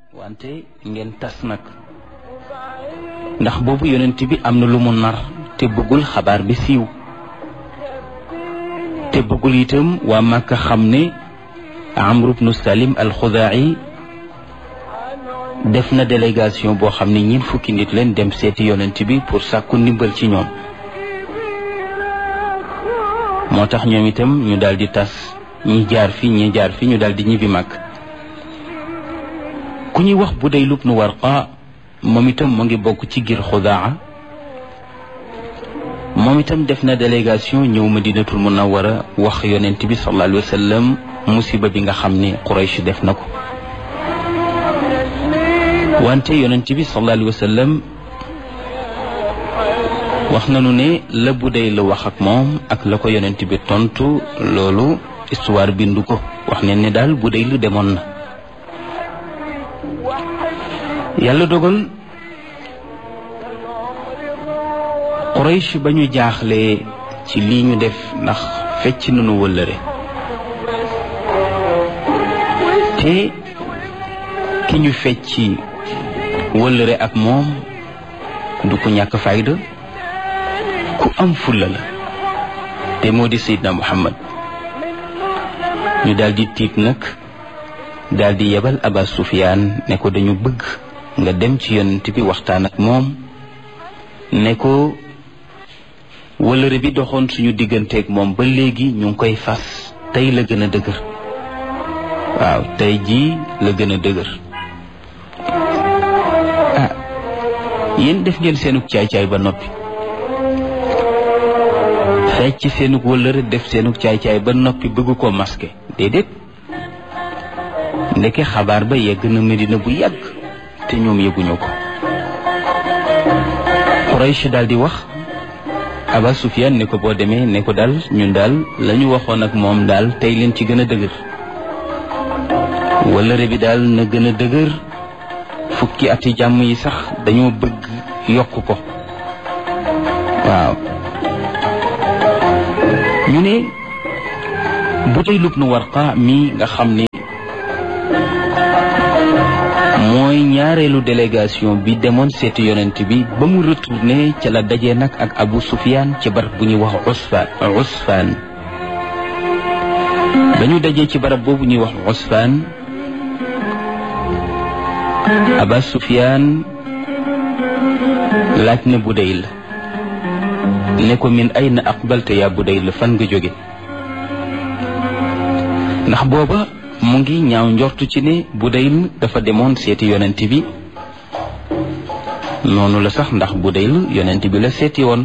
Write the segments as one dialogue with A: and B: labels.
A: wante ngeen tas nag ndax boobu yonent bi am na lu mu nar te bëggul xabaar bi siiw te bëggul itam waa Màkka xam ne Amru bnu Salim al-Xuzaa'i def na délégation boo xam ne ñeent fukki nit leen dem seeti yonent bi pour sàkku ndimbal ci ñoom moo tax ñoom itam ñu daal di tas ñi jaar fi ñi jaar fi ñu daal di ñibbi mag ku ñuy wax Budayl ibnu Warqa moom itam mu ngi bokk ci giir Xuzaa moom itam def na délégation ñëw Madinatul Munawwara wax yonent bi sallallahu alayhi wa sallam musiba bi nga xam ne Quraysh def na ko wante yonent bi sallallahu alayhi wa sallam wax nañu ne la Budayl la wax ak moom ak la ko yonent bi tontu loolu histoire bindu ko wax ne ne daal Budayl demoon na yàlla dogal Quraysh ba ñu jaaxlee ci lii ñu def ndax fecc nañu wëllëre te ki ñu fecci wëllëre ak moom du ko ñàkk fayda ku am fulla la te moo di Seydina Muhammad ñu daldi tiit nag daldi yebal Aba Sufyaan ne ko dañu bëgg nga dem ci yonent bi waxtaan ak moom ne ko wëllëre bi doxoon suñu digganteeg moom ba léegi ñu ngi koy fas tey la gën a dëgër waaw tey jii la gën a dëgër yéen def ngeen seenug caay-caay ba noppi fecc seenug wëllëre def seenug caay-caay ba noppi bëgg koo masqué déedéet ndeke xabaar ba yegg na Medina bu yàgg te ñoom yëguñu ko Quraysh daal di wax Aba Sufyaan ne ko boo demee ne ko daal ñun daal la ñu waxoon ak moom daal tey leen ci gën a dëgër wëllëre bi daal na gën a dëgër fukki ati jàmm yi sax dañoo bëgg yokk ko waaw ñu ne Budayl ibnu Warqa mi nga xam ne mooy ñaareelu délégation bi demoon seeti yonent bi ba mu retourné ca la dajee nag ak Abu Sufyaan ci barab bu ñuy wax Usfaan dañu dajee ci barab boobu ñuy wax Usfaan Aba Sufyaan laaj na Budayl ne ko min ayna aqbalta yaa Budayl fan nga jóge ndax booba mu ngi ñaaw njortu ci ne Budayl dafa demoon seeti yonent bi noonu la sax ndax Budayl yonent bi la seeti woon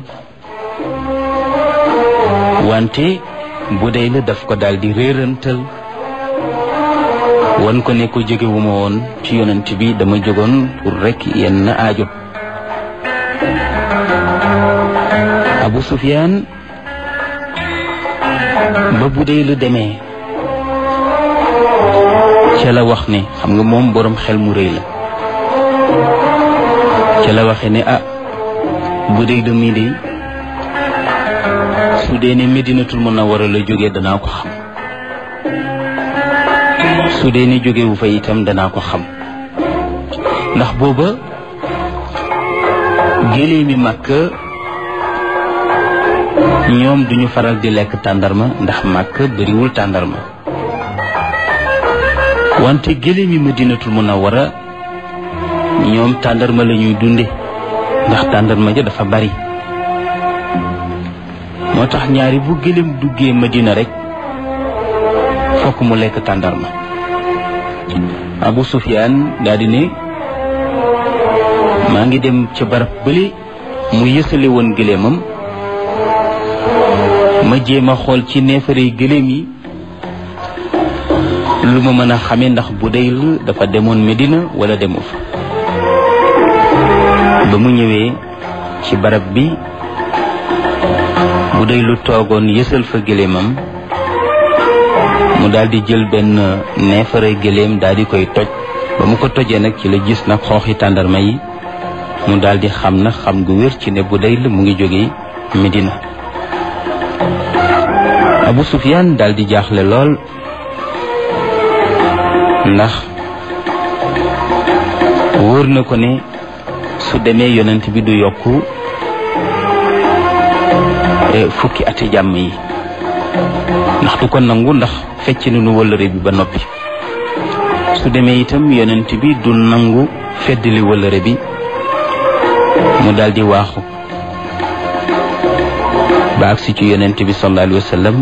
A: wante Budayl daf ko daal di réerantal wan ko ne ko jógewuma woon ci yonent bi dama jógoon pour rek yenn aajo Abu Sufyaan ba Budayl demee ca la wax ne xam nga moom boroom xel mu rëy la ca la waxe ne Budayl mii de su dee ne Medinatul Munawwara la jógee danaa ko xam su dee ne jógewu fa itam danaa ko xam ndax booba géléemi Makka ñoom duñu faral di lekk tàndarma ndax Makka bariwul tàndarma wante géléemi Madinatul Munawwara ñoom tàndarma la ñuy dunde ndax tàndarma ja dafa bari moo tax ñaari bu géléem duggee Madina rek fokk mu lekk tàndarma Abu Sufyaan daal di ne maa ngi dem ca barab bële mu yësale woon géléemam ma jéem a xool ci neefare géléem yi lu ma mën a xamee ndax Budayl dafa demoon Medina wala demu fa ba mu ñëwee ci barab bi Budayl toogoon yësal fa géléemam mu daal di jël benn neefare géléem daal di koy toj ba mu ko tojee nag ci la gis nag xooxi tàndarma yi mu daal di xam na xam gu wér ci ne Budayl mu ngi jóge Medina Abu Sufyaan daal di jaaxle lool ndax wóor na ko ne su demee yonent bi du yokku fukki ati jàmm yi ndax du ko nangu, ndax fecc na nu wëllëre bi ba noppi. su demee itam yonent bi du nangu feddali wëllëre bi, mu daldi waaxu ba agsi ci yonent bi sallallahu alayhi wa sallam.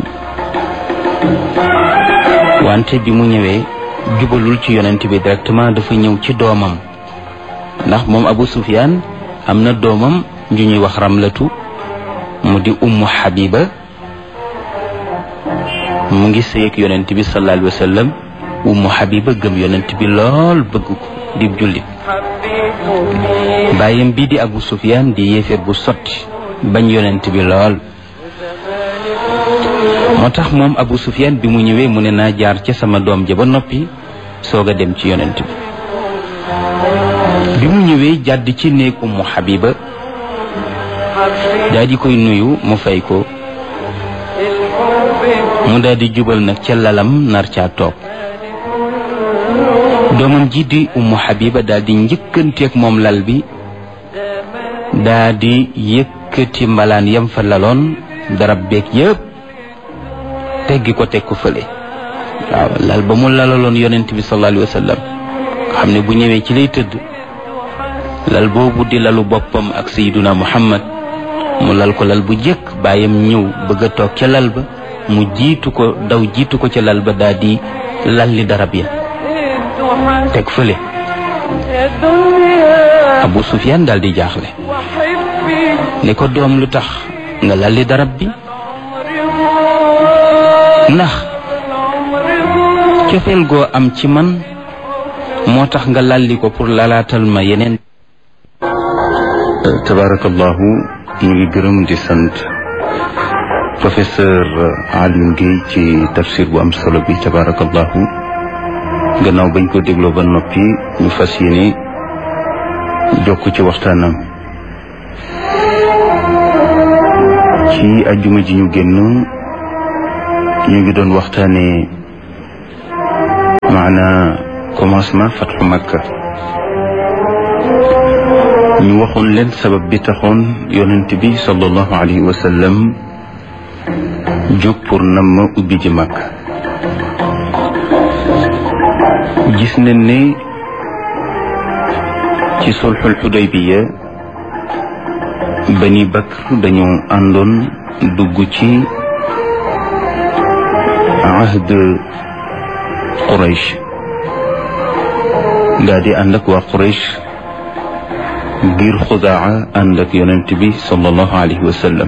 A: wante bi mu ñëwee jubalul ci yonent bi directement, dafa ñëw ci doomam, ndax moom Abu Sufyaan am na doomam ju ñuy wax Ramlatu, mu di Ummu Habiba, mu ngi sëy ak yonent bi sallallahu alayhi wa sallam. Ummu Habiba gëm yonent bi lool, bëgg ko, di jullit. bàyyam bii di Abu Sufyaan di yéeféer bu sotti, bañ yonent bi lool. moo tax moom Abu Sufyaan bi mu ñëwee mu ne naa jaar ca sama doom ja ba noppi soog a dem ci yonent bi. bi mu ñëwee jàdd ci néeg Ummu Habiba daal di koy nuyu, mu fay ko, mu daal di jubal nag ca lalam nar caa toog. doomam ji di Ummu Habiba daal di njëkkanteeg moom lal bi, daal di yëkkati mbalaan yam fa laloon, darab beeg yëpp teggi ko teg ko fële. waaw, lal ba mu lalaloon yonent bi sallallahu alayhi wa sallam, xam ne bu ñëwee ci lay tëdd. lal boobu di lalu boppam ak Sayyiduna Muhammad, mu lal ko lal bu jëkk. bàyyam ñëw bëgg a toog ca lal ba, mu jiitu ko, daw jiitu ko ca lal ba, daal di lalli darab ya teg fële. Abu Sufyaan daal di jaaxle, ne ko doom, lu tax nga lalli darab bi? ndax cofeel goo am ci man moo tax nga lalli ko pour lalaatal ma yeneen.
B: tabarakallahu, ñu ngi gërëm di sant professeur Alioune Guèye ci tafsir bu am solo bi, tabarakallahu. gannaaw bañ ko dégloo ba noppi, ñu fas yéene jokk ci waxtaanam. ci ajjuma ji ñu génn ñu ngi doon waxtaane maana commencement fatxu Makka. ñu waxoon leen sabab bi taxoon yonent bi sallallahu alayhi wa sallam jóg pour nam ubbi ji Makka. gis nañ ne ci sulxul Xudaybiya Bani Bakr dañu àndoon dugg ci ahd Quraysh, daal di ànd ak waa Quraysh. ngir Xudaa ànd ak yonent bi sallallahu alayhi wa sallam.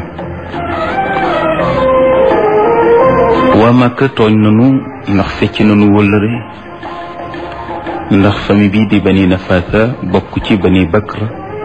B: waa Makka tooñ nanu ndax fecc nanu wëllëre, ndax famille bii di Bani Nafaasa bokk ci Bani Bakr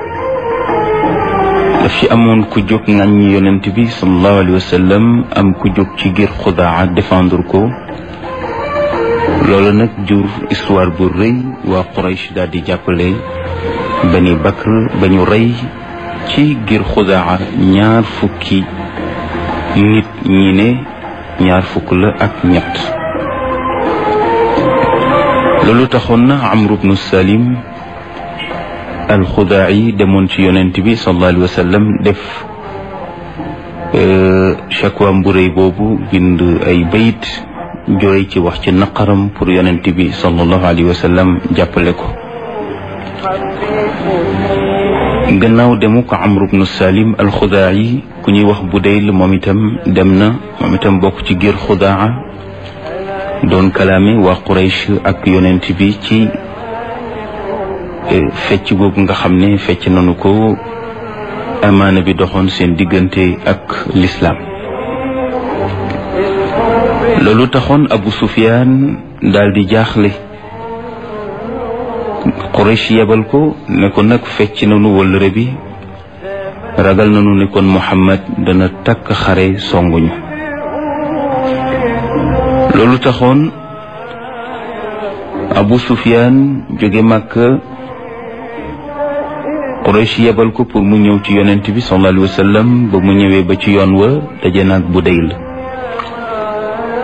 B: daf ci amoon ku jóg ŋàññi yonent bi sallallahu alayhi wa sallam, am ku jóg ci ngir Xudaa défendre ko. loolu nag jur histoire bu rëy. waa Quraysh daal di jàppale Bani Bakr ba ñu rey ci ngir Xudaa 20 nit, ñi ne 20 la ak ñett. loolu taxoon na Amr ibn Salim al-Xudaa'i demoon ci yonent bi sallallahu alayhi wa sallam, def shakwa bu rëy boobu, bind ay bayit jooy ci wax ci naqaram pour yonent bi sallallahu alayhi wa sallam jàppale ko. gannaaw demu ko Amr ibn Salim al-Xudaa'i, ku ñuy wax Budayl moom itam dem na, moom itam bokk ci giir Xudaa, doon kalaame waa Quraysh ak yonent bi ci fecc googu nga xam ne fecc nanu ko, amaana bi doxoon seen diggante ak l'islam. loolu taxoon Abu Sufyaan daal di jaaxle. Quraysh yebal ko ne ko nag fecc nanu wëllëre bi, ragal nanu ne kon Muhammad dana takk xare songuñu. loolu taxoon Abu Sufyaan jóge Makka, Quraysh yebal ko pour mu ñëw ci yonent bi sallallahu alayhi wa sallam. ba mu ñëwee ba ci yoon wa daje naag Budayl,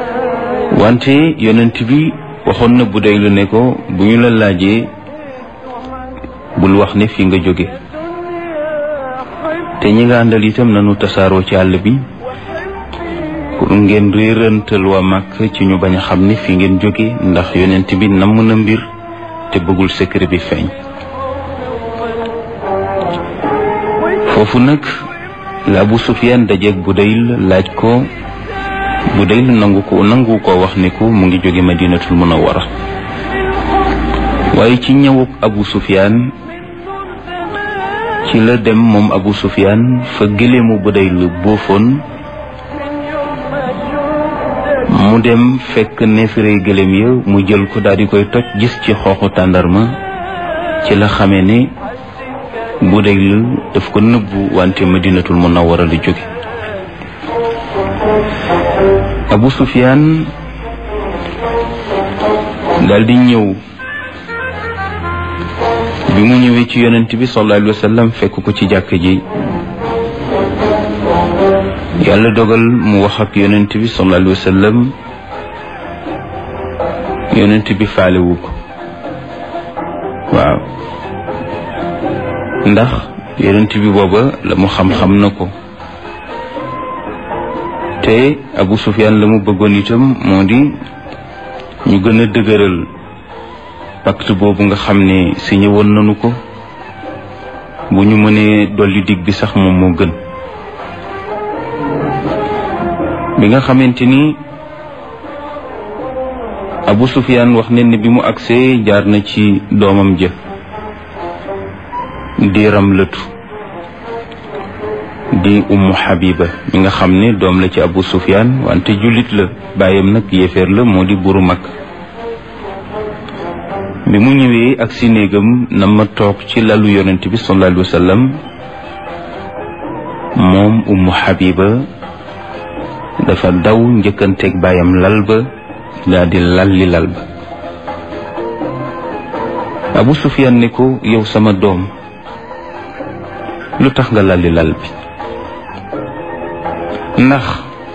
B: wante yonent bi waxoon na Budayl ne ko bu ñu la laajee bul wax ne fi nga jóge te ñi nga àndal itam nanu tasaaroo ci àll bi pour ngeen réerantal waa Màkk ci ñu bañ a xam ne fi ngeen jóge ndax yonent bi namm na mbir te bëggul secret bi feeñ. foofu nag la Abu Sufyaan dajeeg Budayl laaj ko Budayl nangu ko wax ne ko mu ngi jóge Madinatul Munawwara waaye ci ñëwuk Abu Sufyaan ci la dem moom Abu Sufyaan fa gëléemu Budayl boofoon mu dem fekk neefere gëléem ya mu jël ko daal di koy toj gis ci xooxu tàndarma ci la xamee ne Budayl daf ko nëbbu wante Madinatul Munawwara la jóge. Abu Sufyaan daal di ñëw bi mu ñëwee ci yonent bi sallallahu alayhi wa sallam fekk ko ci jàkk ji yàlla dogal mu wax ak yonent bi sallallahu alayhi wa sallam yonent bi faalewu ko waaw ndax yonent bi booba la mu xam-xam na ko te Abu Sufyaan la mu bëggoon itam moo di ñu gën a dëgëral pacte boobu nga xam ne signé woon nañu ko bu ñu mënee dolli dig bi sax moom moo gën. bi nga xamante ni Abu Sufyaan wax ne ni bi mu agsee jaar na ci doomam ja di Ramlatu di Ummu Habiba mi nga xam ne doom la ci Abu Sufyaan wante jullit la baayam nag yéeféer la moo di buuru Makka. bi mu ñëwee ak si néegam na ma toog ci lalu yonent bi sallallahu alayhi wa sallam moom Ummu Habiba dafa daw njëkkanteeg baayam lal ba daal di lalli lal ba. Abu Sufyaan ne ko yow sama doom lu tax nga lalli lal bi ndax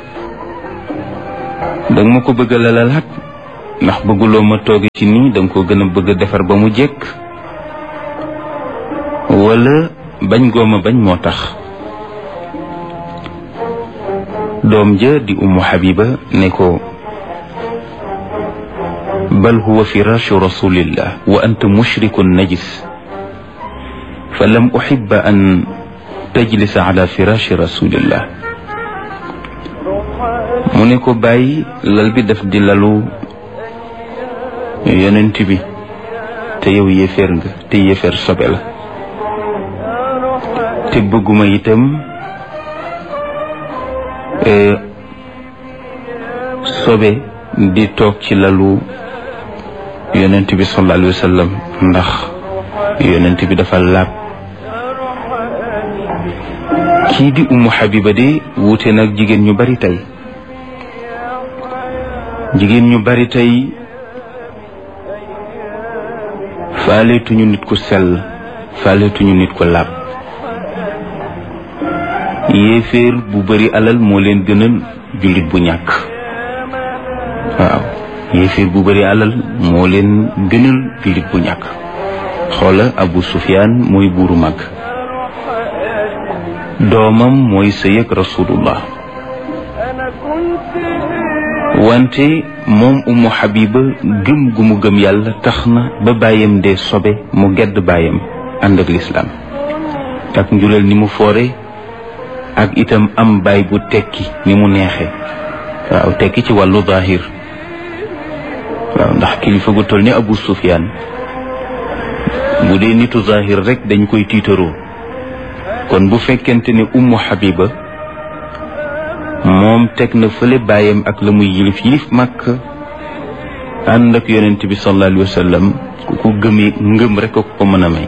B: danga ma ko bëgg a lalalaat ndax bëgguloo ma tooge ci nii danga ko gën a bëgg a defar ba mu jekk wala bañ gooma bañ moo tax. doom ja di Ummu Habiba ne ko bal huwa firashu rasulillah wa anta mushrikun najis fa lam uhibba an tajlisa ala firashi rasulillah. mu ne ko bàyyi lal bi daf di lalu yonent bi te yow yéeféer nga te yéeféer sobe la te bëgguma itam sobe di toog ci lalu yonent bi sallallahu alayhi wa sallam ndax yonent bi dafa laab. kii di Ummu Habiba de wuute nag jigéen ñu bari tey faaleetuñu nit ku sell faaleetuñu nit ku laab. yéeféer bu bari alal moo leen gënal jullit bu ñàkk. waaw yéeféer bu bari alal moo leen gënal jullit bu ñàkk. xoola Abu Sufyaan mooy buuru Makka doomam mooy sëy ak Rasulullah wante moom Ummu Habiba gëm gu mu gëm yàlla tax na ba bàyyam dee sobe mu gedd bàyyam ànd ak lislaam ak njulal ni mu foore ak itam am baay bu tekki ni mu neexe waaw tekki ci wàllu zahir waaw ndax kilifa gu toll ni Abu Sufyaan bu dee nitu zahir rek dañ koy tiitaroo kon bu fekkente ne Ummu Habiba moom teg na fële baayam ak la muy yilif Makka ànd ak yonent bi sallallahu alayhi wa sallam ku ko gëmee ngëm rek ko mën a may.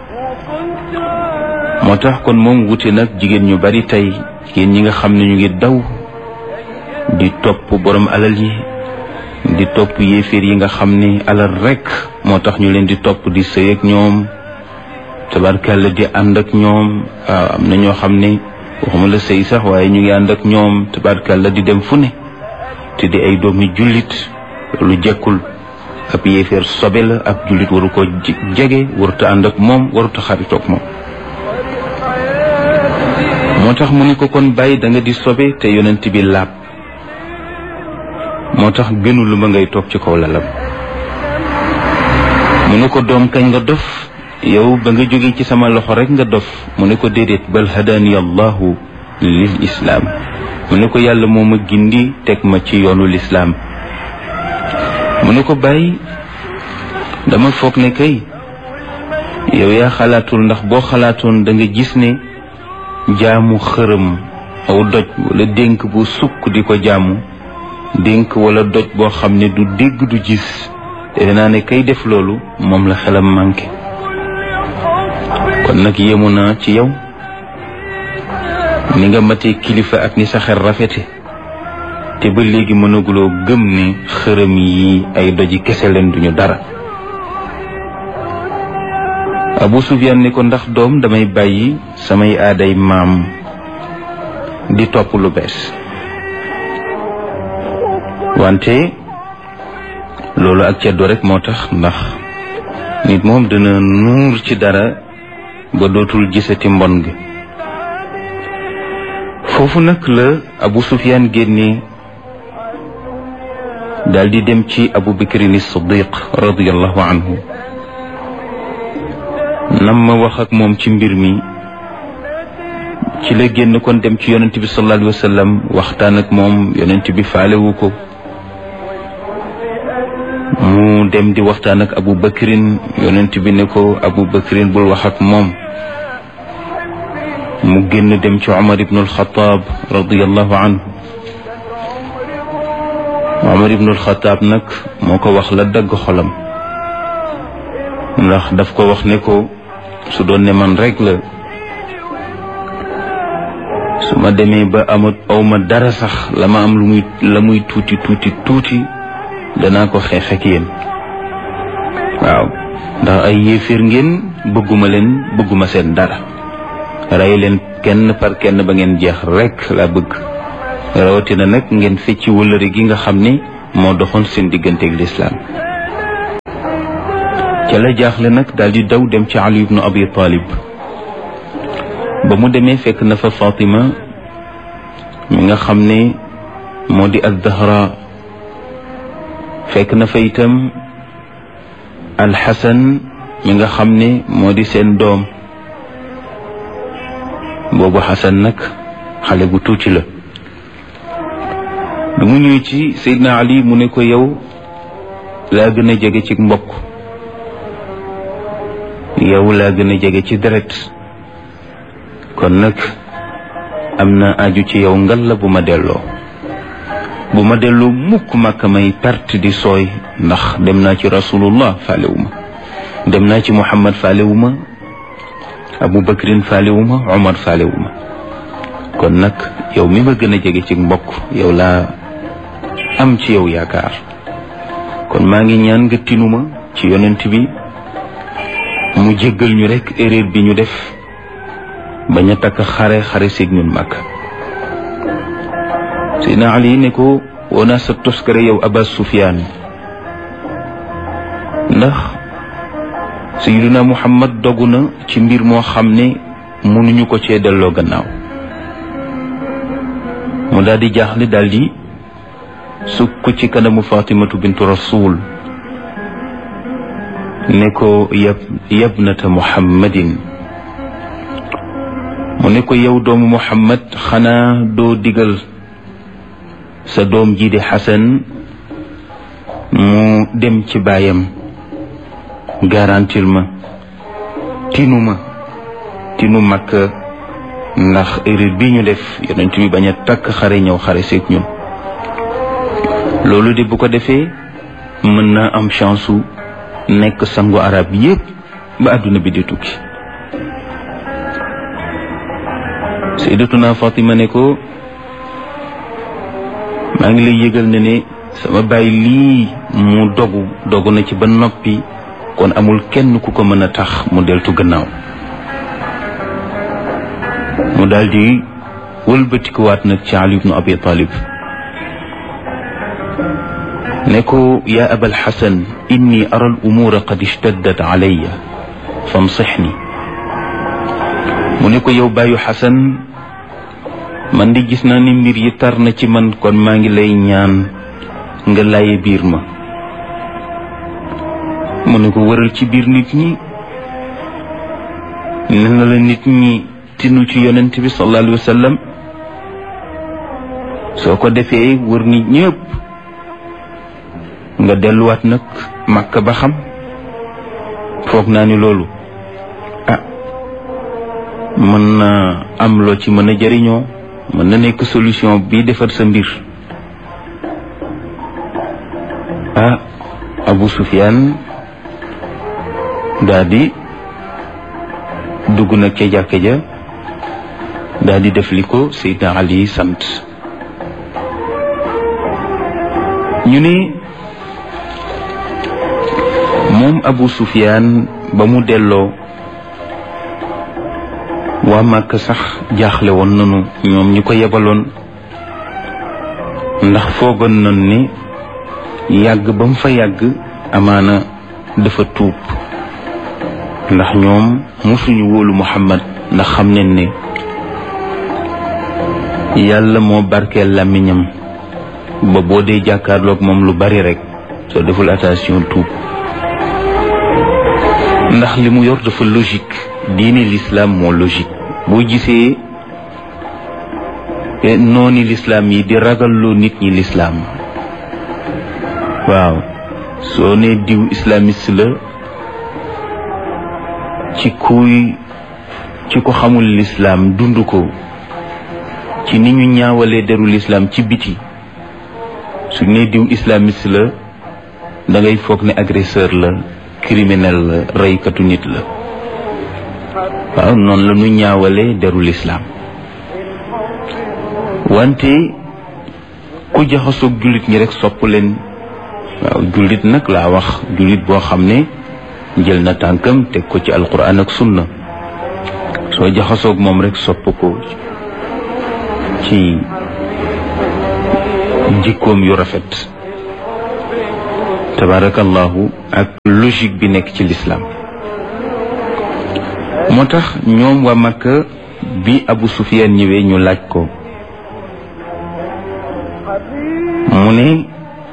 B: moo tax kon moom wuute nag jigéen ñu bari tey jigéen ñi nga xam ne ñu ngi daw di topp borom alal yi di topp yéeféer yi nga xam ne alal rek moo tax ñu leen di topp di sëy ak ñoom tabarkàlla di ànd ak ñoom. waaw am na ñoo xam ne waxuma la sëy sax waaye ñu ngi ànd ak ñoom tabarkàlla di dem fu ne te di ay doomi jullit lu jekkul. ab yéeféer sobe la ab jullit waru ko jege waruta ànd ak moom waruta xaritoog moom. moo tax mu ne ko kon bàyyi da nga di sobe te yonent bi laab, moo tax gënu lu ma ngay toog ci kaw lalam. mu ne ko doom kañ nga dof, yow ba nga jóge ci sama loxo rek nga dof. mu ne ko déedéet, bal hadani allahu lil islaam. mu ne ko yàlla moo ma gindi teg ma ci yoonu lislaam. mu ne ko bàyyi dama foog ne kay yow yaa xalaatul, ndax boo xalaatoon da nga gis ne jaamu xërëm aw doj wala dénk bu sukk di ko jaamu, dénk wala doj boo xam ne du dégg du gis, defe naa ne kay def loolu moom la xelam manqué. kon nag yéemu naa ci yow ni nga matee kilifa ak ni sa xel rafete, te ba léegi mënaguloo gëm ne xërëm yi ay doji kese leen duñu dara. Abu Sufyaan ne ko ndax doom damay bàyyi samay aaday maam di topp lu bees. wante loolu ak ceddo rek moo tax, ndax nit moom dina nuur ci dara ba dootul gisati mbon gi. foofu nag la Abu Sufyaan génne daldi dem ci Abu Bakrin as-Siddiq radiyallahu anhu, nam ma wax ak moom ci mbir mi. ci la génn kon dem ci yonent bi sallallahu alayhi wa sallam waxtaan ak moom. yonent bi faalewu ko, mu dem di waxtaan ak Abu Bakrin. yonent bi ne ko Abu Bakrin bul wax ak moom. mu génn dem ci Umar ibn al-Khattab radiyallahu anhu. Umar ibn al-Khattab nag moo ko wax la dagg xolam, ndax daf ko wax ne ko su doon ne man rek la, su ma demee ba awma dara sax la ma am la muy tuuti danaa ko xeex ak yéen. waaw, ndax ay yéeféer ngeen, bëgguma seen dara. rey leen kenn par kenn ba ngeen jeex rek laa bëgg. rawatina nag ngeen fecci wëllëre gi nga xam ne moo doxoon seen digganteeg lislaam. ca la jaaxle nag daldi daw dem ci Ali ibnu Abi Talib. ba mu demee fekk na fa Fatima mi nga xam ne moo di az-Zahra. fekk na fa itam Al-Hasan mi nga xam ne moo di seen doom. boobu Hasan nag xale bu tuuti la. bi mu ñëwee ci Seydina Ali mu ne ko yow laa gën a jege ci mbokk, yow laa gën a jege ci deret, kon nag am na aju ci yow ngal la bu ma delloo mukk Makka may perte di sooy, ndax dem naa ci Rasulullah faalewuma, dem naa ci Muhammad faalewuma, Abu Bakrin faalewuma, Umar faalewuma. kon nag yow mi ma gën a jege ci mbokk, yow laa am ci yow yaakaar. kon maa ngi ñaan nga tinuma ci yonent bi mu jéggal ñu rek erreur bi ñu def bañ a takk xare seeg ñun Makka. Seydina Ali ne ko woonaa sa toskare yow Aba Sufyaan, ndax Sayyiduna Muhammad dogu na ci mbir moo xam ne mënuñu ko cee delloo gannaaw. mu daal di jaaxle, daal di sukk ci kanamu Fatimatu bintu Rasul ne ko yabnata Muhammadin, mu ne ko yow doomu Muhammad, xanaa doo digal sa doom ji di Xasan mu dem ci baayam garantil ma tinu Makka, ndax erreur bi ñu def yonent bi bañ a takk xare ñëw xare seeg ñun. loolu de bu ko defee mën naa am chance su nekk sangu arab yépp ba àdduna bi di tukki. Sayyidatuna Fatima ne ko maa ngi lay yëgal ne sama baay lii mu dogu na ci ba noppi, kon amul kenn ku ko mën a tax mu deltu gannaaw. mu daldi wëlbatikuwaat nag ci Ali ibnu Abi Talib ne ko yaa abal xasan inni ara al umuura qad ishtaddat alayya fansixni. mu ne ko yow bàyyu xasan man di gis naa ni mbir yi tar na ci man, kon maa ngi lay ñaan nga laaye biir ma. mu ne ko wëral ci biir nit ñi, ne na la nit ñi tinu ci yonent bi sallallahu alayhi wa sallam. soo ko defee wër nit ñëpp nga delluwaat nag Makka ba xam. foog naa ni loolu mën na am loo ci mën a jëriñoo, mën na nekk solution bi defar sa mbir. Abu Sufyaan daa di dugg nag ca jàkka ja, daa di def li ko Seydina Ali sant. ñu ne moom Abu Sufyaan ba mu delloo waa Màkka sax jaaxle woon nanu ñoom ñi ko yebaloon, ndax foogoon nañ ni yàgg ba mu fa yàgg amaana dafa tuub, ndax ñoom musuñu wóolu Muhammad, ndax xam nañ ne yàlla moo barkeel làmmiñam ba boo dee jàkkaarloog moom lu bari rek soo deful attention tuub, ndax li mu yor dafa logique. diine l'islam moo logique. boo gisee nooni l'islam yi di ragalloo nit ñi l'islam, waaw soo ne diw islamiste la ci ko xamul l'islam dund ko, ci ni ñu ñaawalee deru l'islam ci biti, su ne diw islamiste la da ngay foog ne agresseur la, criminel la, reykatu nit la. waaw noonu la ñu ñaawalee deru l'islam. wante ku jaxasoog jullit ñi rek sopp leen. waaw jullit nag laa wax, jullit boo xam ne jël na tànkam teg ko ci alquran ak sunna, soo jaxasoog moom rek sopp ko ci jikkoom yu rafet, tabarakallahu, ak logique bi nekk ci l'islam. moo tax ñoom waa Makka bi Abu Sufyaan ñëwee ñu laaj ko, mu ne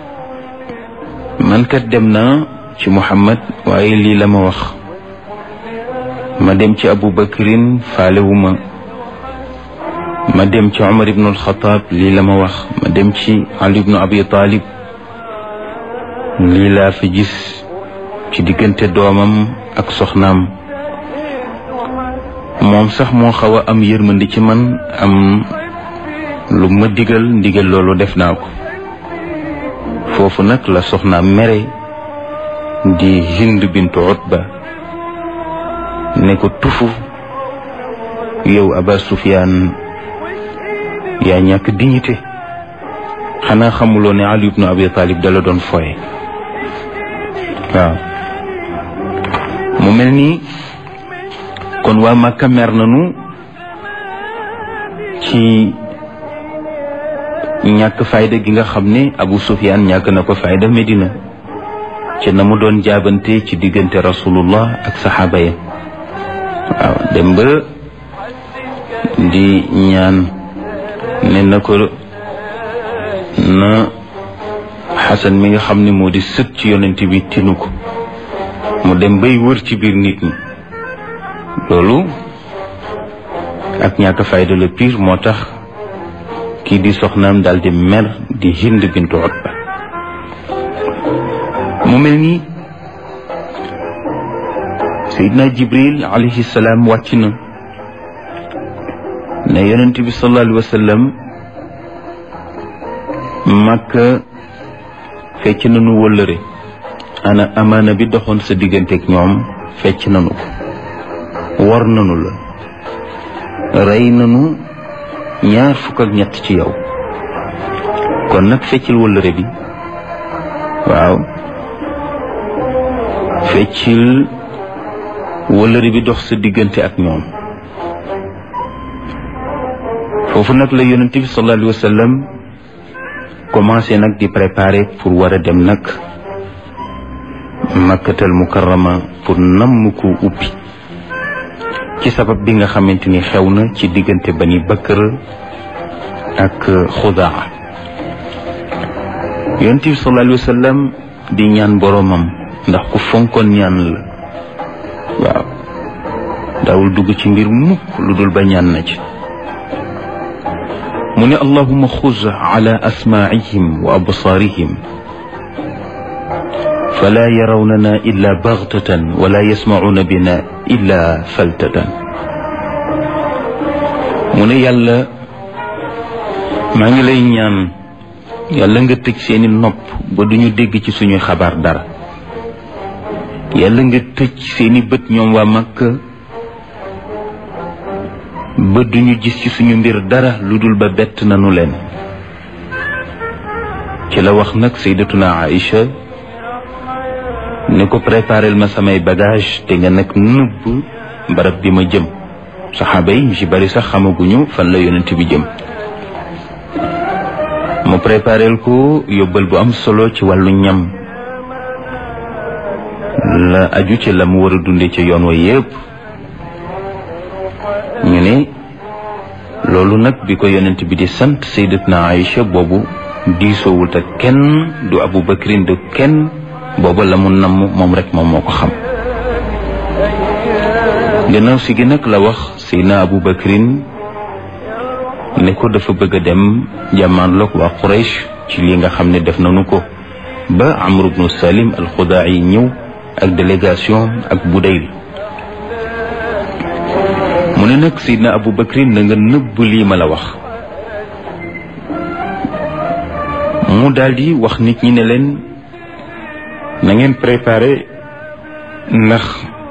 B: man kat dem na ci Muhammad waaye lii la ma wax, ma dem ci Abu Bakrin faalewuma, ma dem ci Umar ibn al-Khattab lii la ma wax, ma dem ci Ali ibn Abi Talib lii laa fi gis ci diggante doomam ak soxnaam. moom sax moo xaw a am yërmandi ci man, am lu ma ndigal loolu def naa ko. foofu nag la soxnaam mere di Hind bintu Utba ne ko tufu, yow Aba Sufyaan yaa ñàkk dignité, xanaa xamuloo ne Ali ibn Abi Talib dala doon foye. waaw mu mel nii kon waa Makka mer nañu ci ñàkk fayda gi nga xam ne Abu Sufyaan ñàkk na ko fayda Medina, ci na mu doon jaabante ci diggante rasulullah ak saxaaba ya. waaw dem ba di ñaan ne na ko na Xasan mi nga xam ne moo di sët ci yonent bi tinu ko, mu dem bay wër ci biir nit ñi. loolu ak ñàkk fayda la pire, moo tax kii di soxnaam daal di mer di Hind bintu Utba. mu mel ni Seydina Jibril alayhi salaam wàcc na ne yonent bi sallallahu alayhi wa sallam Makka fecc nañu wëllëre, ana amaana bi doxoon sa digganteeg ñoom fecc nañu ko, war nañu la, rey nañu 23 ci yow, kon nag feccil wëllëre bi. waaw feccil wëllëre bi dox sa diggante ak ñoom. foofu nag la yonent bi sallallahu alayhi wa sallam commencé nag di préparer pour war a dem nag Makkatal Mukarrama pour namm ko ubbi ci sabab bi nga xamante ni xew na ci diggante Bani Bakr ak Xudaa. Yonent bi sallallahu alayhi wa sallam di ñaan boromam ndax ku fonkoon ñaan la waaw daawul dugg ci mbir mukk lu dul ba ñaan na ci. mu ne allahumma xuz ala asmaa'ihim wa absaarihim fala yarawnana illa baghtatan wala yasma'una bina illa faltatan. mu ne yàlla maa ngi lay ñaan yàlla nga tëj seeni nopp ba duñu dégg ci suñuy xabaar dara. yàlla nga tëj seeni bët ñoom waa Makka ba duñu gis ci suñu mbir dara lu dul ba bett nanu leen. ci la wax nag sayyidatuna Aïcha ne ko préparel ma samay bagage te nga nag nëbb barab bi ma jëm. saxaaba yi ñu ci bari sax xamaguñu fan la yonent bi jëm. mu préparel ko yóbbal bu am solo ci wàllu ñam la aju ci la mu war a dunde ci yoon wa yépp. ñu ne loolu nag bi ko yonent bi di sant sayyidatuna Aïcha boobu diisoowul te kenn du Abu Bakrin du kenn booba la mu namm moom rek moom moo ko xam. gannaaw si gi nag la wax Seydina Abu Bakrin ne ko dafa bëgg a dem jàmmaarloog waa Quraysh ci li nga xam ne def nañu ko ba Amr ibnu Salim al-Xudaa'i ñëw ak délégation ak Budayl. mu ne nag Seydina Abu Bakrin na nga nëbb lii ma la wax. mu daldi wax nit ñi ne leen na ngeen préparé ndax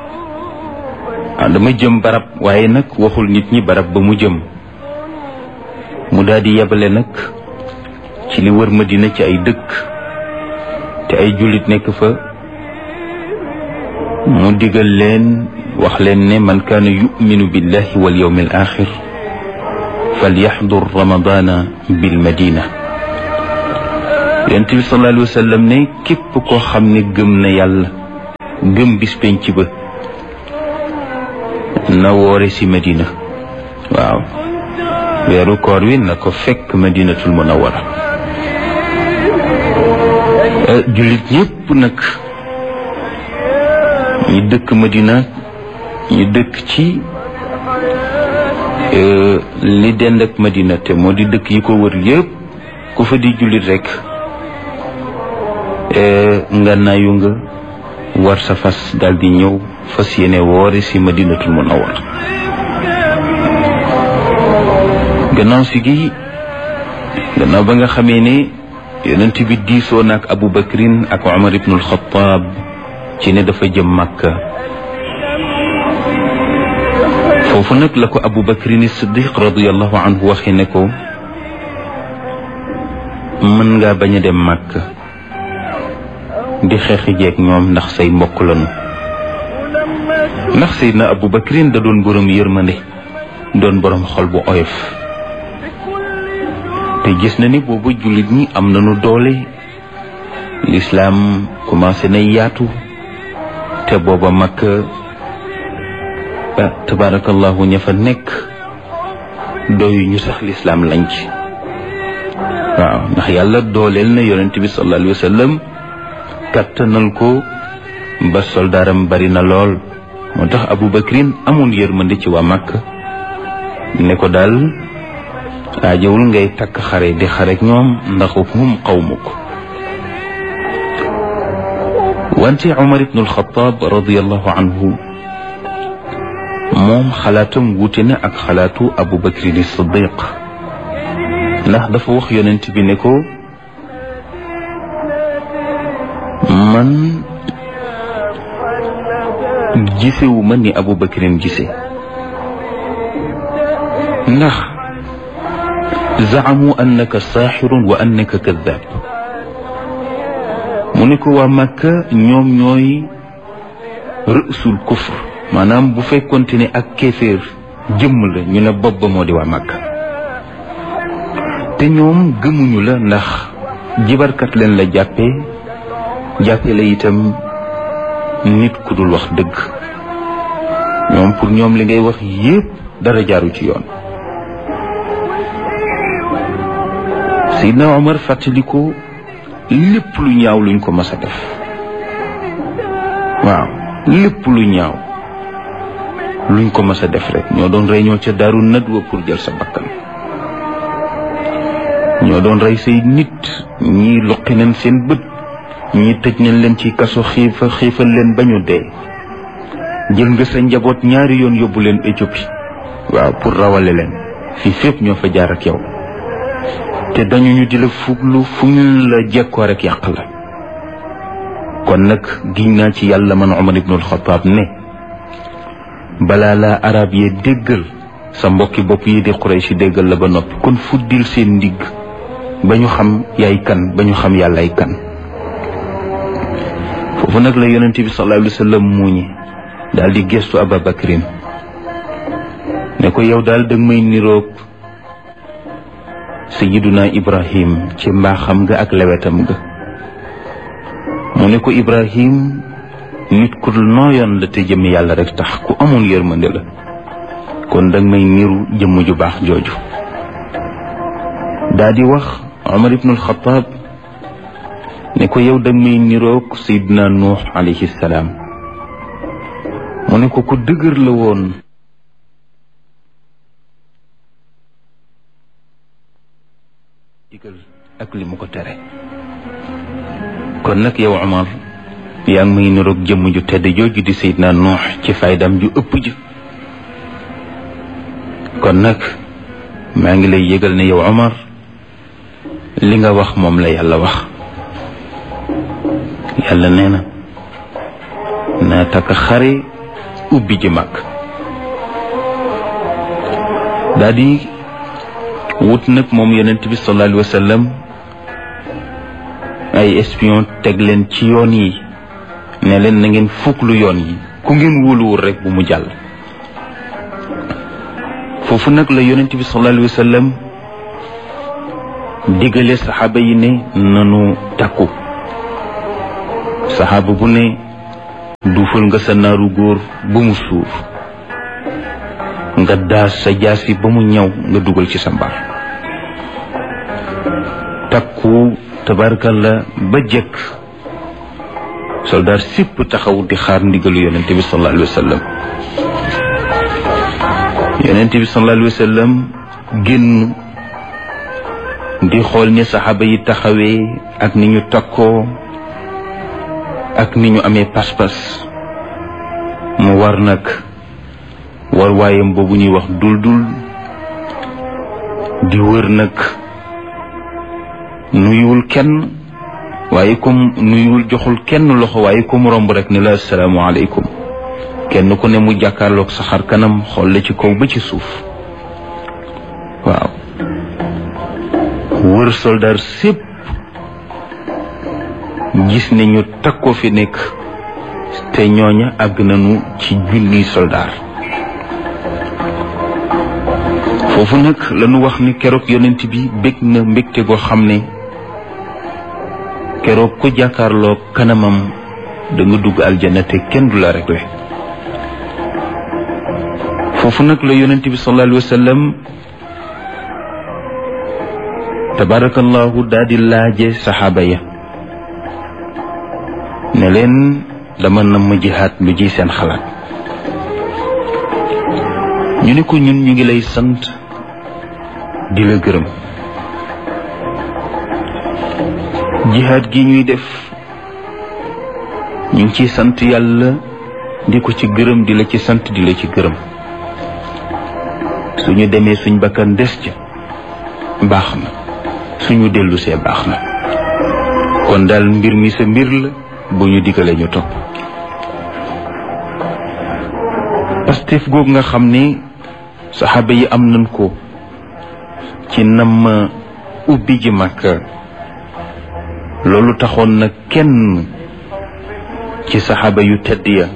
B: dama jëm barab waaye nag waxul nit ñi barab ba mu jëm. mu daldi yebale nag ci li wër Madina ci ay dëkk te ay jullit nekk fa. mu digal leen wax leen ne man kaana yuminu billahi wal yawmi al axir falyaxdur ramadana bil madina. yonent bi sallallahu alayhi wa sallam ne képp koo xam ne gëm na yàlla gëm bis penc ba na woore si Madina. waaw weeru koor wi na ko fekk Madinatul Munawwara. jullit ñépp nag ñi dëkk Madina ñu dëkk ci li dend ak Madina te moo di dëkk yi ko wër yépp ku fa di jullit rek nga nayu nga war sa fas daldi ñëw fas yéene woore ci Madinatul Munawwara. gannaaw si gi gannaaw ba nga xamee ne yonent bi diisoo na ak Abu Bakrin ak Umar ibnul Xattaab ci ne dafa jëm Makka. foofu nag la ko Abu Bakrin Siddiq radiyallahu anhu waxee ne ko mën ngaa bañ a dem Makka di xeexi jeeg ñoom ndax say mbokk lañu. ndax Seydina Abu Bakrin da doon borom yërmande doon borom xol bu oyof te gis na ni boobu jullit ñi am nañu doole. lislaam commencé na yaatu te booba Makka tabarakallahu ña fa nekk doyu ñu sax lislaam lañ ci. waaw ndax yàlla dooleel na yonent bi sallallahu alayhi wa sallam kattanal ko ba soldaaram bari na lool. moo tax Abu Bakrin amul yërmande ci waa Makka ne ko daal aajawul ngay takk xare di xarek ñoom ndax hum qawmuk. wante Umar ibn al-Khattab radiyallahu anhu moom xalaatam wuute na ak xalaatu Abu Bakrin as-Siddiq ndax dafa wax yonent bi ne ko man gisewu ma ni Abu Bakrin gise ndax zaamu annaka saaxirun wa annaka kaddaab. mu ne ko waa Makka ñoom ñooy rësul kufr maanaam bu fekkonte ne ak kéeféer jëmm la ñu ne bopp ba moo di waa Makka te ñoom gëmuñu la ndax jibarkat leen la jàppe la itam nit ku dul wax dëgg. ñoom pour ñoom li ngay wax yépp dara jaaru ci yoon. Seydina Omar fàttali ko lépp lu ñaaw luñ ko mas a def. waaw lépp lu ñaaw luñ ko mas a def rek ñoo doon rey ñoo ca Daaru Nadwa pour jël sa bakkan. ñoo doon rey say nit, ñii loqi nañ seen bët, ñii tëj nañ leen ci kaso xiifal leen ba ñu dee. jël nga sa njaboot ñaari yoon yóbbu leen Éthiopie waaw pour rawale leen fii fépp ñoo fa jaar ak yow te dañu ñu di la fuglu fu ñu la jekkoo rek yàq la. kon nag giñ naa ci yàlla man Omar ibnul Xataab ne balaa laa arab yee déggal sa mbokki bopp yi di Quraysh déggal la ba noppi kon fuddil seen ndigg ba ñu xam yaay kan ba ñu xam yàllaay kan. foofu nag la yonent bi sallallahu alayhi wa sallam muuñi daal di gestu Ababakrin ne ko yow daal danga may niroog Sayyiduna Ibrahim ci mbaaxam nga ak lewetam nga. mu ne ko Ibrahim nit ku nooyoon la te jëm yàlla rek tax ku amoon yërmande la kon danga may niru jëmm ju baax jooju. daa di wax Omar ibnul Xataab ne ko yow danga may niroog Sayyidina Nuux alayhi salaam. mu ne ko ku dëgër la woon digal ak li mu ko tere. kon nag yow Omar yaa ngi may niroog jëmm ju tedd jooju di Seydina Nuux ci faydam ju ëpp ji. kon nag maa ngi lay yëgal ne yow Omar li nga wax moom la yàlla wax. yàlla nee na naa takk xare ubbi ji mag. daa di wut nag moom yonent bi sallallahu alayhi wa sallam ay espion teg leen ci yoon yi ne leen na ngeen fuklu yoon yi ku ngeen wóoluwul rek bu mu jàll. foofu nag la yonent bi sallallahu alayhi wa sallam digale saxaaba yi ne nanu takku. saxaaba bu ne duufal nga sa naaru góor ba mu suur nga daas sa jaasi ba mu ñaw nga dugal ci sa mbar. takku tabarkalla ba jekk soldaar sipp taxaw di xaar ndigalu yonente bi sallallahu alayhi wa sallam. yonente bi sallallahu alayhi wa sallam génn di xool ni saxaaba yi taxawee ak ni ñu takkoo ak ni ñu amee pas-pas mu war nag war waayam boobu ñuy wax dul di wër nag nuyuwul kenn waaye comme nuyuwul joxul kenn loxo waaye comme romb rek ne la assalaamu aleykum kenn ku ne mu jàkkaarloog sa xar kanam xool la ci kaw ba ci suuf. waaw wër soldaar sépp gis ne ñu takkoo fi nekk te ñooña àgg nañu ci junniy soldaar. foofu nag lañu wax ni keroog yonent bi bég na mbégte goo xam ne keroog ku jàkkaarloo kanamam da nga dugg aljana te kenn du la réglé. foofu nag la yonent bi sallallahu alayhi wa sallam tabarakallahu daal di laaje saxaaba ya ne leen dama nam ma jihaat lu ji seen xalaat. ñu ne ko ñun ñu ngi lay sant di la gërëm. jihaat gi ñuy def ñu ngi ciy sant yàlla di ko ci gërëm di la ci sant di la ci gërëm. suñu demee suñ bakkan des ca baax na suñu dellusee baax na. kon daal mbir mi sa mbir la bu ñu digalee ñu topp. Pastef googu nga xam ne saxaaba yi am nañ ko ci nam ubbi ji Makka loolu taxoon na kenn ci saxaaba yu tedd ya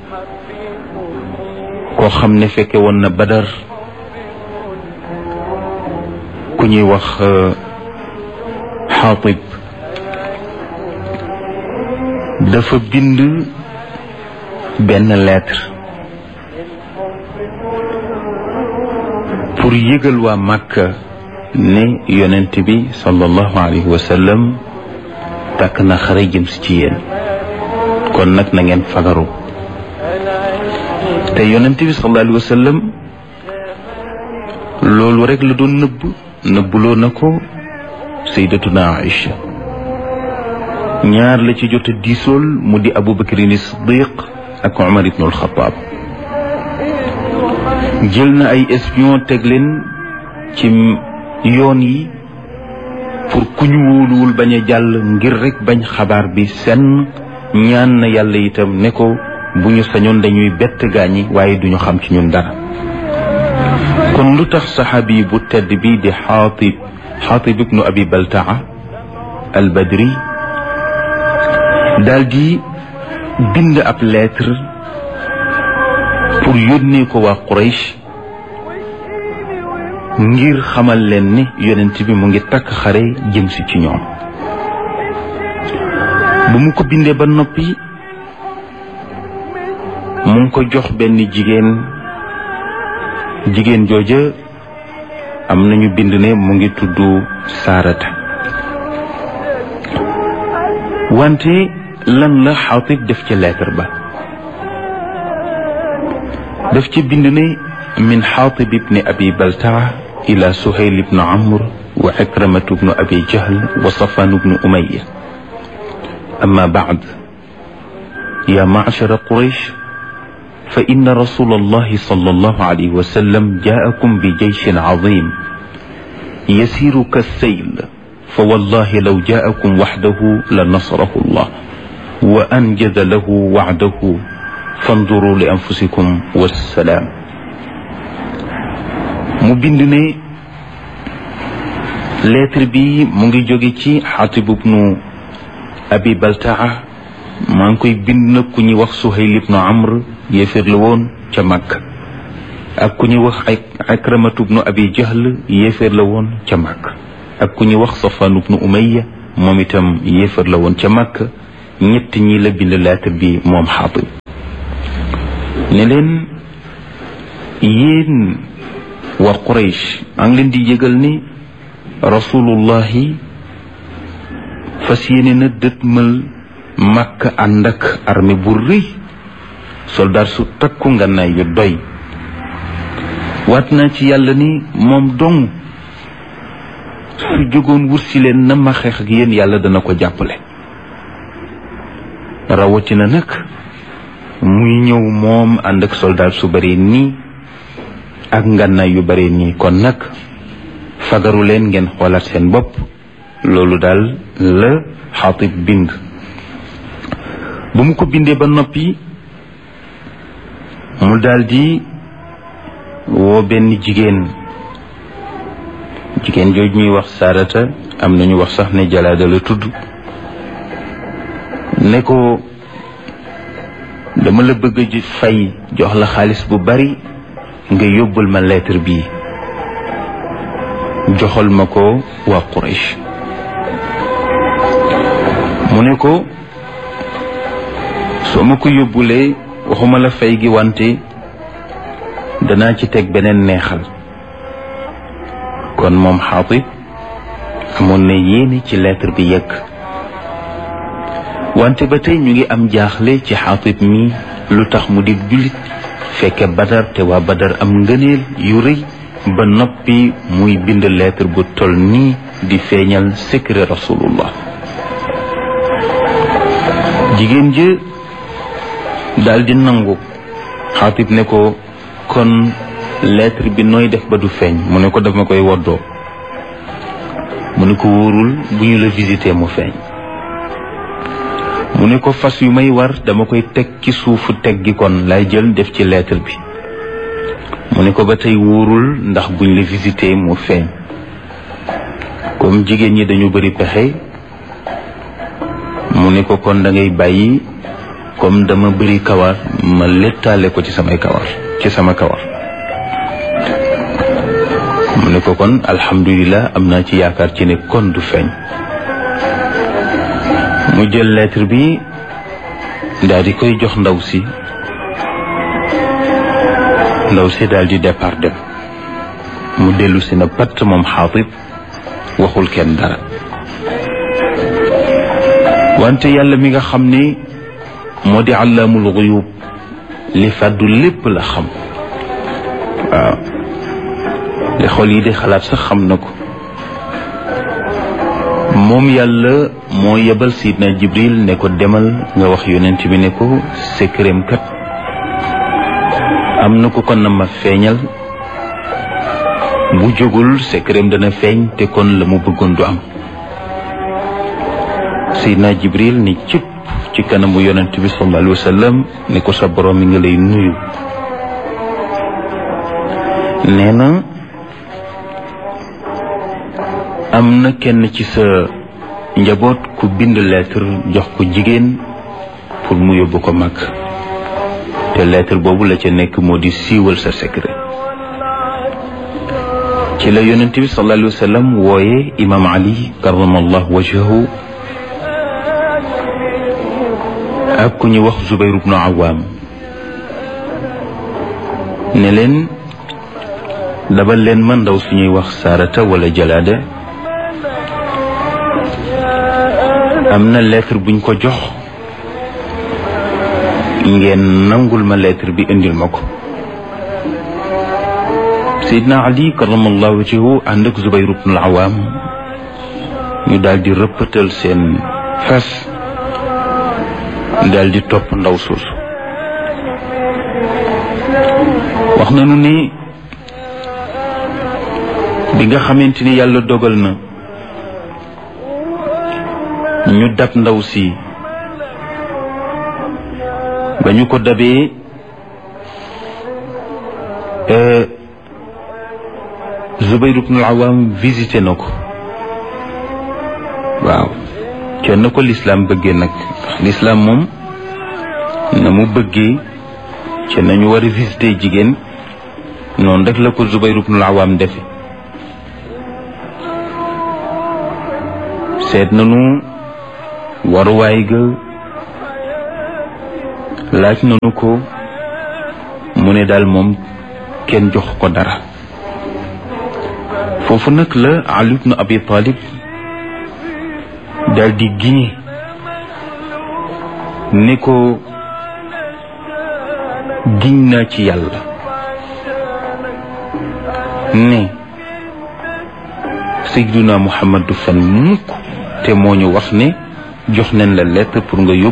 B: koo xam ne fekke woon na Badar ku ñuy wax Xaatib dafa bind benn lettre pour yëgal waa Makka ne yonent bi sallallahu alayhi wa sallam takk na xare jëm si ci yéen kon nag na ngeen fagaru te yonent bi sallallahu alayhi wa sallam loolu rek la doon nëbbuloo na ko sayyidatuna Aïcha ñaar la ci jot a diisool mu di Abu Bakrin Siddiq ak Umar ibn al-Khattab jël na ay espion teg leen ci yoon yi pour ku ñu wóoluwul bañ a jàll ngir rek bañ xabaar bi senn ñaan na yàlla itam ne ko bu ñu sañoon dañuy bett gaañi waaye duñu xam ci ñun dara kon lu tax saxaabi bu tedd bi di Xaatib ibnu Abi Baltaa al-Badri daal di bind ab lettre pour yónnee ko waa Quraysh ngir xamal leen ni yonent bi mu ngi takk xare jëm si ci ñoom bu mu ko bindee ba noppi mu ngi ko jox benn jigéen jooja am nañu bind ne mu ngi tudd Saarata wante lan la Xaatib def ci lettre ba daf ci bind ne min Xaatib ibni Abi Baltaa ila Suhayl ibn Amr wa Ikramatu ibn Abi Jahl wa Safwan ibn Umayya amma ba'd ya ma'shara Quraysh fa inna rasulallahi sallallahu alayhi wa sallam ja'akum bi jayshin 'azim yasiru kas-sayl fa wallahi law ja'akum wahdahu lanasarahu Allah wa anjaza lahu wa'dahu fanzuru li anfusikum wassalaam mu bind ne lettre bi mu ngi jóge ci Xaatib ibnu Abi Baltaa maa ngi koy bind na ku ñuy wax Suhayl ibnu Amr yéeféer la woon ca Makka ak ku ñuy wax Ikramatu ibnu Abi Jahl yéeféer la woon ca Makka ak ku ñuy wax Safwan ibnu Umayya moom itam yéeféer la woon ca Makka ñett ñi la bind lettre bi moom Xaatib ne leen yéen waa Quraysh a ngi leen di yëgal ni rasulullahi fas yéene na dëtmal Makka ànd ak armée bu rëy soldat su takku ngànnaay yu doy waat naa ci yàlla ni moom dong su jógoon wut si leen na ma xeex ak yéen yàlla dana ko jàppale rawatina nag muy ñëw moom ànd ak soldat su bare nii ak ngànnaay yu bare nii kon nag fagaru leen ngeen xoolaat seen bopp loolu daal la Xaatib bind bu mu ko bindee ba noppi mu daal di woo benn jigéen jooju ñuy wax Saarata am nañu wax sax ne Jalaada la tudd ne ko dama la bëgg a fay jox la xaalis bu bari nga yóbbul ma lettre bii joxal ma ko waa Quraysh mu ne ko soo ma ko yóbbulee waxuma la fay gi wante danaa ci teg beneen neexal kon moom Xaatib amoon na yéene ci lettre bi yegg wante ba tey ñu ngi am jaaxle ci Xaatib mi lu tax mu di jullit fekke Badar te waa Badar am ngëneel yu rëy ba noppi muy bind lettre bu toll nii di feeñal secret rasulullah jigéen ji daal di nangu Xaatib ne ko kon lettre bi nooy def ba du feeñ mu ne ko daf ma koy woddoo mu ne ko wóorul bu ñu la visité mu feeñ mu ne ko fas yu may war dama koy teg ci suufu teg gi kon lay jël def ci lettre bi mu ne ko ba tey wóorul ndax buñ la visité mu feeñ comme jigéen ñi dañu bari pexe mu ne ko kon da ngay bàyyi comme dama bari kawar ma lettaale ko ci sama kawar mu ne ko kon alhamdulilah am naa ci yaakaar ci ne kon du feeñ mu jël lettre bi daal di koy jox ndaw si daal di départ dem. mu dellu si na patt moom Xaatib waxul kenn dara. wante yàlla mi nga xam ne moo di allaamul xuyub li fàddu lépp la xam. waaw li xol yi di xalaat sax xam na ko. moom yàlla moo yebal Sidna Jibril ne ko demal nga wax yonent bi ne ko secret kat am na ko kon na ma feeñal bu jógul secret dana feeñ te kon la mu bëggoon du am. Sidna Jibril ni cëpp ci kanamu yonent bi sallallahu alayhi wa sallam ne ko sa borom mi nga lay nuyu. nee na am na kenn ci sa njaboot ku bind lettre jox ko jigéen pour mu yóbbu ko mag te lettre boobu la ca nekk moo di siiwal sa secret. ci la yonent bi sallallahu alayhi wa sallam wooye imam Ali karamallahu wajhahu ak ku ñu wax Zubayr ibnu Awam ne leen dabal leen ma ndaw suñuy wax Sarata wala Jalada am na lettre buñ ko jox ngeen nangul ma lettre bi indil ma ko. Seydina Ali karamallahu wajhahu ànd ak Zubayr ibn al-Awam ñu daal di rëppatal seen fas daal di topp ndaw soosu. wax nañu ni bi nga xamante ni yàlla dogal na ñu dab ndaw si ba ñu ko dabee Zubayr ibn al-Awam visité na ko. waaw kenn ko lislaam bëggee nag lislaam moom na mu bëggee ca nañu war a visité jigéen noonu rek la ko Zubayr ibn al-Awam defe. seet nañu waruwaay ga laaj nañu ko mu ne daal moom kenn jox ko dara. foofu nag la Ali ibn Abi Talib daal di giñe ne ko giñ naa ci yàlla ne Seydina Muhammad du fen mukk te moo ñu wax ne jox nañ la lettre pour nga yóbbu